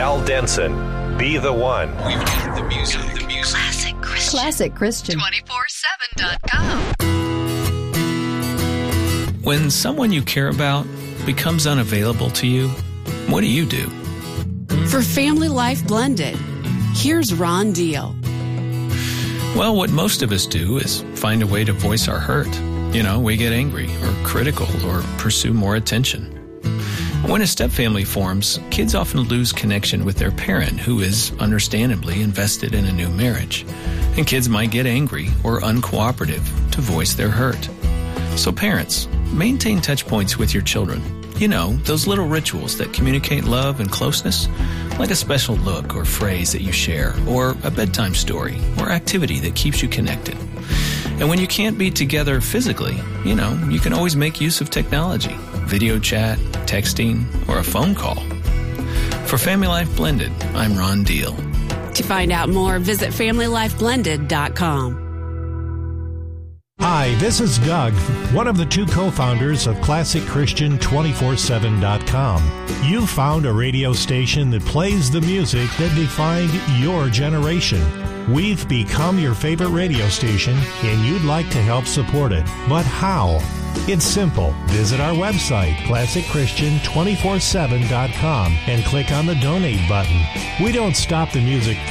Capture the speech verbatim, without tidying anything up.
Al Denson, Be the One. We've got the music. The music. Classic Christian. Classic Christian. two four seven dot com. When someone you care about becomes unavailable to you, what do you do? For Family Life Blended, here's Ron Deal. Well, what most of us do is find a way to voice our hurt. You know, we get angry or critical or pursue more attention. When a stepfamily forms, kids often lose connection with their parent, who is understandably invested in a new marriage. And kids might get angry or uncooperative to voice their hurt. So parents, maintain touch points with your children. You know, those little rituals that communicate love and closeness, like a special look or phrase that you share, or a bedtime story or activity that keeps you connected. And when you can't be together physically, you know, you can always make use of technology, video chat, texting, or a phone call. For Family Life Blended, I'm Ron Deal. To find out more, visit family life blended dot com. Hi, this is Doug, one of the two co-founders of Classic Christian two four seven dot com. You found a radio station that plays the music that defined your generation. We've become your favorite radio station, and you'd like to help support it. But how? It's simple. Visit our website, classic christian two four seven dot com, and click on the donate button. We don't stop the music